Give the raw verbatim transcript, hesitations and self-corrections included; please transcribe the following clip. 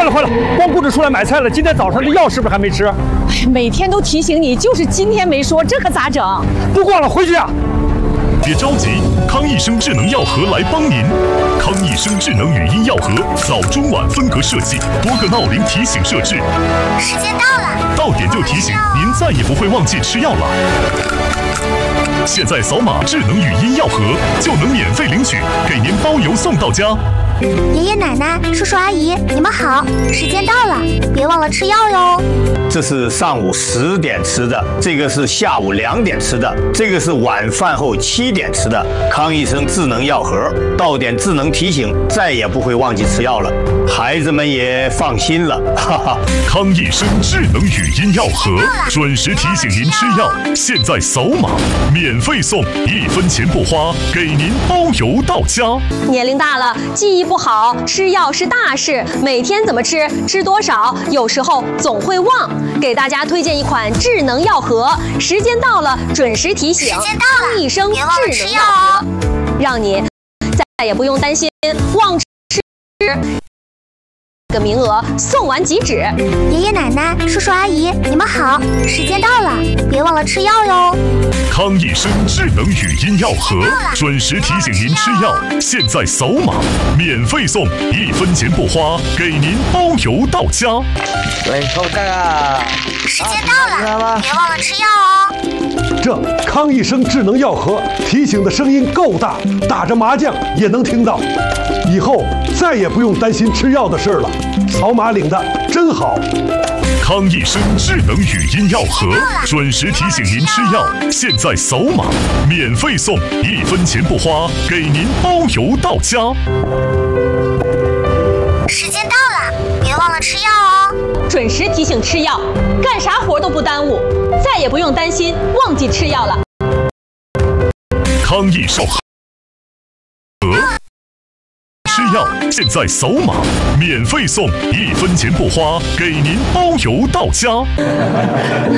了坏了，光顾着出来买菜了，今天早上的药是不是还没吃？ 哎，每天都提醒你，就是今天没说，这可咋整？ 不逛了，回去啊！ 别着急，康益生智能药盒来帮您。康益生智能语音药盒，早中晚分隔设计，多个闹铃提醒设置。 时间到了， 到点就提醒，您再也不会忘记吃药了。现在扫码智能语音药盒就能免费领取，给您包邮送到家。 爷爷奶奶、叔叔阿姨，你们好，时间到了，别忘了吃药哟。 这是上午十点吃的，这个是下午两点吃的，这个是晚饭后七点吃的。康益生智能药盒，到点智能提醒，再也不会忘记吃药了，孩子们也放心了，哈哈。 康益生智能语音药盒，准时提醒您吃药，现在扫码免费送，一分钱不花，给您包邮到家。 年龄大了，记忆不好，吃药是大事，每天怎么吃，吃多少，有时候总会忘。给大家推荐一款智能药盒，时间到了准时提醒。 时间到了， 康益生别忘了智能吃药哦， 让你再也不用担心忘吃个名额，送完即止。 爷爷奶奶、叔叔阿姨，你们好，时间到了，别忘了吃药哟。 康益生智能语音药盒，准时提醒您吃药，现在扫码免费送，一分钱不花，给您包邮到家。 喂，后站啊！ 时间到了，别忘了吃药哦。 这康益生智能药盒提醒的声音够大，打着麻将也能听到。以后再也不用担心吃药的事了，扫码领的真好。 康益生智能语音药盒，准时提醒您吃药，现在扫码免费送，一分钱不花，给您包邮到家。 时间到了，别忘了吃药哦。 准时提醒吃药，干啥活都不耽误，再也不用担心忘记吃药了。 康益生盒吃药，现在扫码免费送，一分钱不花，给您包邮到家。